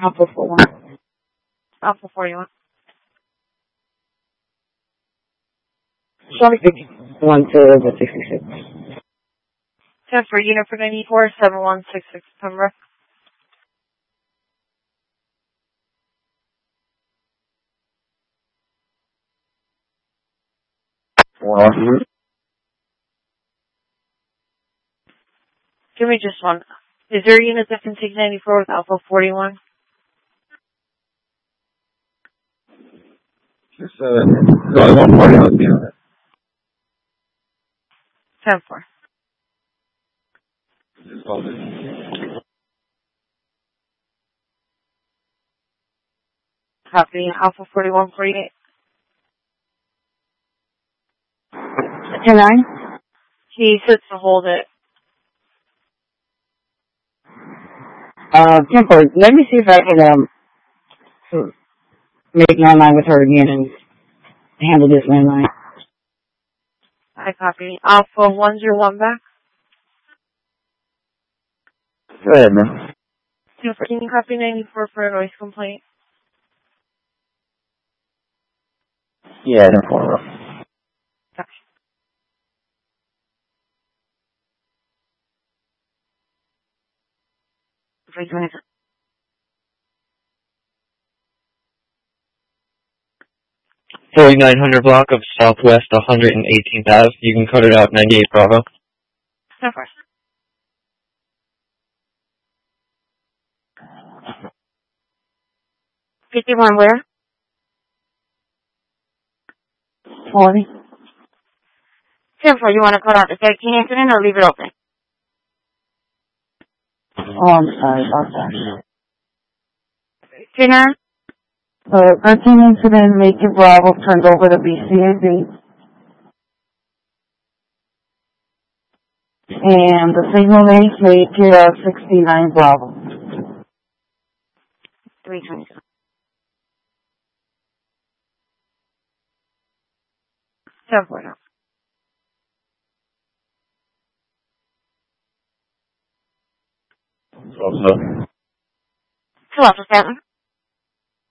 Alpha 41. Alpha 41. Sorry, 51 to the 66. 10 for unit for 94, 7166 Pembroke. Give me just one. Is there a unit that can take 94 with Alpha 41? Just, only one party on the unit. 10-4. Just called it. Copy. Alpha 41, 48. 10-9? He sits to hold it. 10-4. Let me see if I can, make landline with her again and handle this landline. I copy. Alpha 101 back. Go ahead, man. Can you copy 94 for a noise complaint? Yeah, no problem. Copy. Frequency. 4900 block of Southwest 118th Ave. You can cut it out 98 Bravo. No first. $51 where? 40. 10-4, you want to cut out the 13 incident or leave it open? Oh, I'm sorry about that. 10-9? 13 incident, make it Bravo, turned over to BCAB. And the signal name, make it 69 Bravo. 320. 10-4 now. Also. 2 Alpha 7.